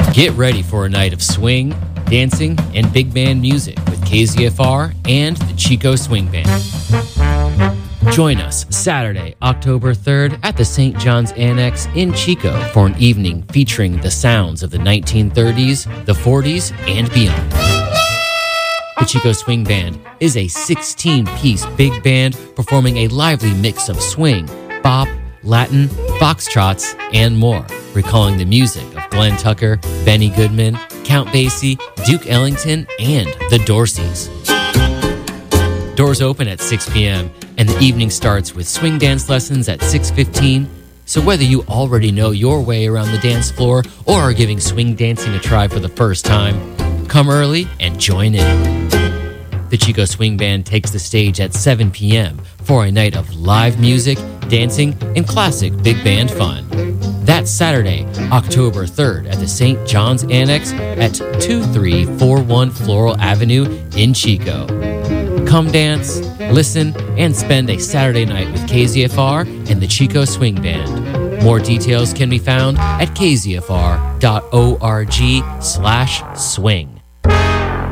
Get ready for a night of swing, dancing, and big band music with KZFR and the Chico Swing Band. Join us Saturday, October 3rd at the St. John's Annex in Chico for an evening featuring the sounds of the 1930s, the 40s, and beyond. The Chico Swing Band is a 16-piece big band performing a lively mix of swing, bop, Latin, foxtrots, and more, recalling the music of Glenn Tucker, Benny Goodman, Count Basie, Duke Ellington, and the Dorseys. Doors open at 6 p.m., and the evening starts with swing dance lessons at 6:15. So whether you already know your way around the dance floor or are giving swing dancing a try for the first time, come early and join in. The Chico Swing Band takes the stage at 7 p.m. for a night of live music, dancing, and classic big band fun. That's Saturday, October 3rd at the St. John's Annex at 2341 Floral Avenue in Chico. Come dance, listen, and spend a Saturday night with KZFR and the Chico Swing Band. More details can be found at kzfr.org/swing.